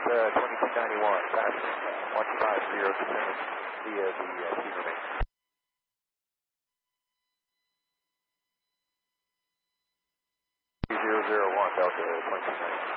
2291, passing 1250 via the Cedar Main. 001, Delta 2291.